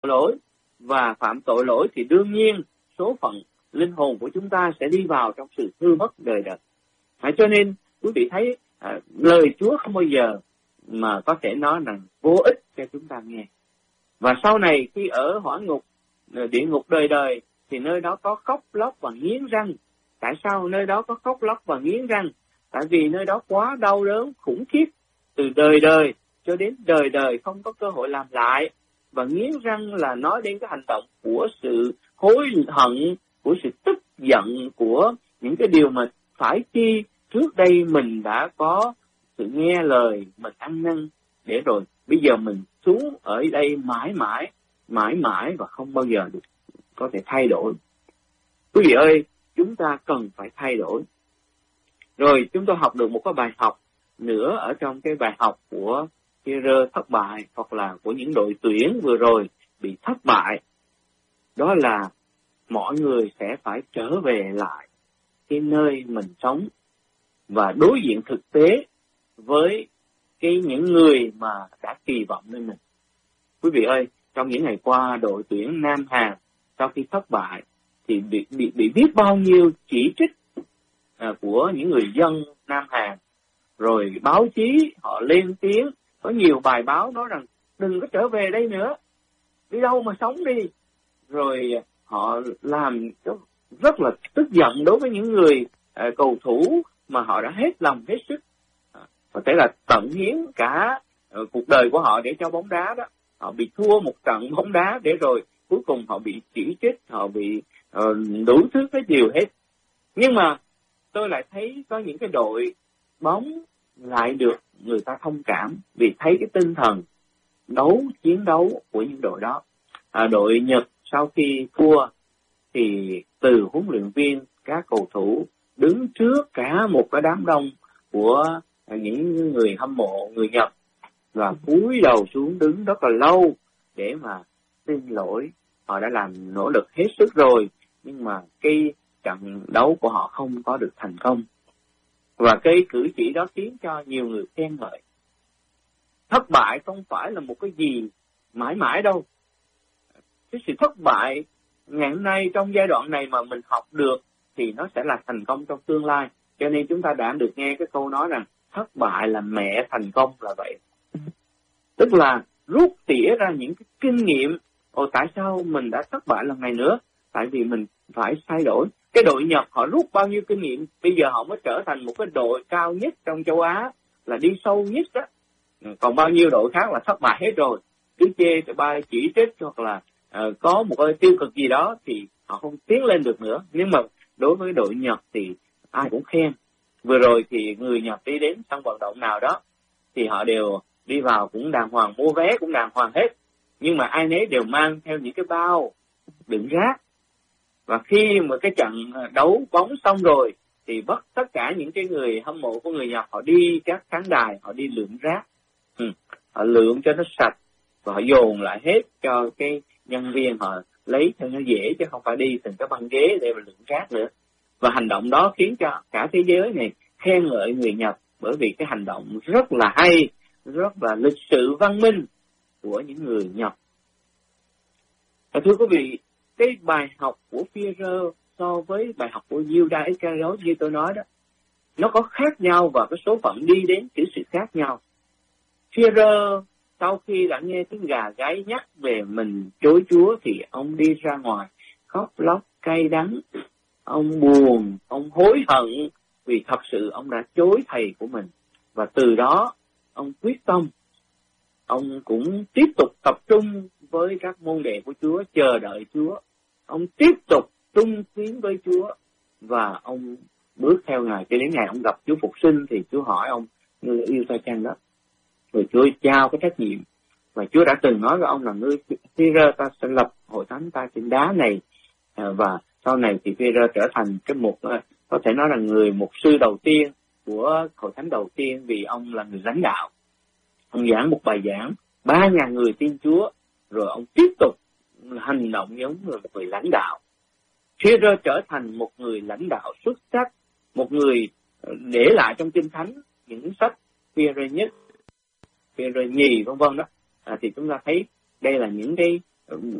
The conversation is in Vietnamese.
lỗi, và phạm tội lỗi thì đương nhiên số phận linh hồn của chúng ta sẽ đi vào trong sự hư mất đời đời. Cho nên quý vị thấy lời Chúa không bao giờ mà có thể nói rằng vô ích cho chúng ta nghe. Và sau này khi ở hỏa ngục, địa ngục đời đời, thì nơi đó có khóc lóc và nghiến răng. Tại sao nơi đó có khóc lóc và nghiến răng? Tại vì nơi đó quá đau đớn khủng khiếp, từ đời đời cho đến đời đời không có cơ hội làm lại. Và nghiến răng là nói đến cái hành động của sự hối hận, của sự tức giận, của những cái điều mà phải chi trước đây mình đã có sự nghe lời, mình ăn năn, để rồi bây giờ mình xuống ở đây mãi mãi và không bao giờ được có thể thay đổi. Quý vị ơi, chúng ta cần phải thay đổi. Rồi chúng tôi học được một cái bài học nữa ở trong cái bài học của Führer thất bại, hoặc là của những đội tuyển vừa rồi bị thất bại. Đó là mọi người sẽ phải trở về lại cái nơi mình sống và đối diện thực tế với những người mà đã kỳ vọng lên mình. Quý vị ơi, trong những ngày qua, đội tuyển Nam Hàn sau khi thất bại thì bị biết bao nhiêu chỉ trích của những người dân Nam Hàn. Rồi báo chí họ lên tiếng, có nhiều bài báo nói rằng đừng có trở về đây nữa, đi đâu mà sống đi. Rồi họ làm rất là tức giận đối với những người cầu thủ mà họ đã hết lòng hết sức, có thể là tận hiến cả cuộc đời của họ để cho bóng đá đó. Họ bị thua một trận bóng đá để rồi cuối cùng họ bị chỉ trích, họ bị đủ thứ cái điều hết. Nhưng mà tôi lại thấy có những cái đội bóng lại được người ta thông cảm, vì thấy cái tinh thần chiến đấu của những đội đó. Đội Nhật sau khi thua thì từ huấn luyện viên, các cầu thủ đứng trước cả một cái đám đông của những người hâm mộ người Nhật và cúi đầu xuống đứng rất là lâu để mà xin lỗi. Họ đã làm nỗ lực hết sức rồi, nhưng mà cái trận đấu của họ không có được thành công. Và cái cử chỉ đó khiến cho nhiều người khen ngợi. Thất bại không phải là một cái gì mãi mãi đâu. Cái sự thất bại ngày hôm nay trong giai đoạn này mà mình học được thì nó sẽ là thành công trong tương lai. Cho nên chúng ta đã được nghe cái câu nói rằng thất bại là mẹ thành công là vậy. Tức là rút tỉa ra những cái kinh nghiệm. Tại sao mình đã thất bại lần này nữa? Tại vì mình phải thay đổi. Cái đội Nhật họ rút bao nhiêu kinh nghiệm, bây giờ họ mới trở thành một cái đội cao nhất trong châu Á, là đi sâu nhất đó. Còn bao nhiêu đội khác là thất bại hết rồi, cứ chê chỉ trích hoặc là có một cái tiêu cực gì đó thì họ không tiến lên được nữa. Nhưng mà đối với đội Nhật thì ai cũng khen. Vừa rồi thì người Nhật đi đến sân vận động nào đó thì họ đều đi vào cũng đàng hoàng, mua vé cũng đàng hoàng hết, nhưng mà ai nấy đều mang theo những cái bao đựng rác. Và khi mà cái trận đấu bóng xong rồi thì tất cả những cái người hâm mộ của người Nhật họ đi các khán đài, họ đi lượm rác. Họ lượm cho nó sạch và họ dồn lại hết cho cái nhân viên họ lấy cho nó dễ, chứ không phải đi từng cái băng ghế để mà lượm rác nữa. Và hành động đó khiến cho cả thế giới này khen ngợi người Nhật, bởi vì cái hành động rất là hay, rất là lịch sự văn minh của những người Nhật. Và thưa quý vị, cái bài học của Führer so với bài học của Judas Iscariot như tôi nói đó, nó có khác nhau và cái số phận đi đến cái sự khác nhau. Führer sau khi đã nghe tiếng gà gáy nhắc về mình chối Chúa thì ông đi ra ngoài khóc lóc cay đắng, ông buồn, ông hối hận vì thật sự ông đã chối thầy của mình. Và từ đó ông quyết tâm, ông cũng tiếp tục tập trung với các môn đệ của Chúa, chờ đợi Chúa. Ông tiếp tục trung tín với Chúa và ông bước theo Ngài cho đến ngày ông gặp Chúa phục sinh thì Chúa hỏi ông: ngươi yêu ta chăng đó? Rồi Chúa trao cái trách nhiệm. Và Chúa đã từng nói với ông là: ngươi Führer, ta sẽ lập hội thánh ta trên đá này. Và sau này thì Führer trở thành có thể nói là người mục sư đầu tiên của hội thánh đầu tiên, vì ông là người lãnh đạo. Ông giảng một bài giảng 3.000 người tin Chúa, rồi ông tiếp tục hành động giống như một người lãnh đạo. Führer trở thành một người lãnh đạo xuất sắc, một người để lại trong Kinh Thánh những sách Führer nhất, Führer nhì vân vân đó. Thì chúng ta thấy đây là những cái